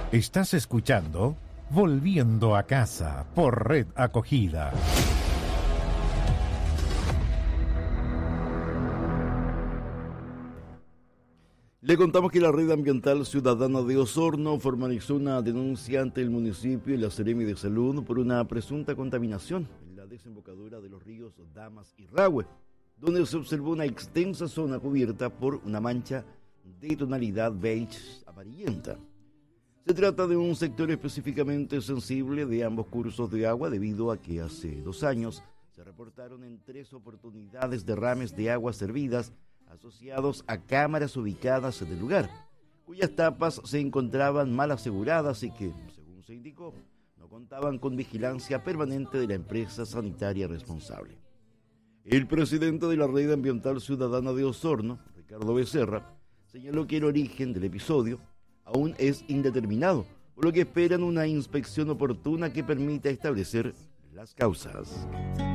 Estás escuchando Volviendo a Casa por Red Acogida. Le contamos que la Red Ambiental Ciudadana de Osorno formalizó una denuncia ante el municipio y la Seremi de Salud por una presunta contaminación en la desembocadura de los ríos Damas y Rahue, donde se observó una extensa zona cubierta por una mancha de tonalidad beige amarillenta. Se trata de un sector específicamente sensible de ambos cursos de agua debido a que hace 2 años se reportaron en 3 oportunidades derrames de aguas servidas asociados a cámaras ubicadas en el lugar, cuyas tapas se encontraban mal aseguradas y que, según se indicó, no contaban con vigilancia permanente de la empresa sanitaria responsable. El presidente de la Red Ambiental Ciudadana de Osorno, Ricardo Becerra, señaló que el origen del episodio aún es indeterminado, por lo que esperan una inspección oportuna que permita establecer las causas.